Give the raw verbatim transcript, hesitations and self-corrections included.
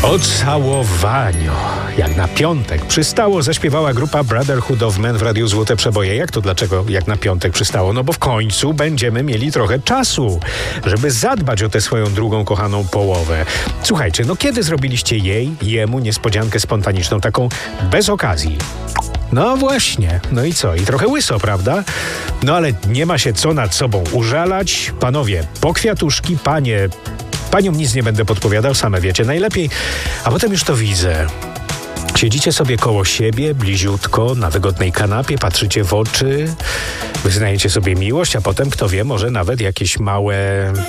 O całowaniu, jak na piątek przystało, zaśpiewała grupa Brotherhood of Men w Radiu Złote Przeboje. Jak to dlaczego jak na piątek przystało? No bo w końcu będziemy mieli trochę czasu, żeby zadbać o tę swoją drugą kochaną połowę. Słuchajcie, no kiedy zrobiliście jej, jemu niespodziankę spontaniczną, taką bez okazji? No właśnie, no i co? I trochę łyso, prawda? No ale nie ma się co nad sobą użalać. Panowie, po kwiatuszki, panie... Paniom nic nie będę podpowiadał, same wiecie najlepiej. A potem już to widzę. Siedzicie sobie koło siebie, bliziutko, na wygodnej kanapie, patrzycie w oczy, wyznajecie sobie miłość, a potem, kto wie, może nawet jakieś małe